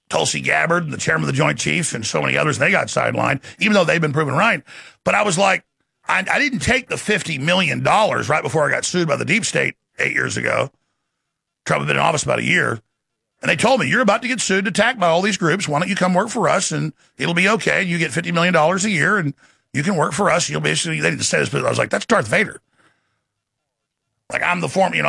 Tulsi Gabbard, the chairman of the Joint Chiefs, and so many others, they got sidelined, even though they've been proven right. But I was like, I didn't take the $50 million right before I got sued by the deep state 8 years ago. Trump had been in office about a year. And they told me, you're about to get sued and attacked by all these groups. Why don't you come work for us, and it'll be okay. You get $50 million a year, and you can work for us. You'll basically, they didn't say this, but I was like, that's Darth Vader. Like, I'm the former,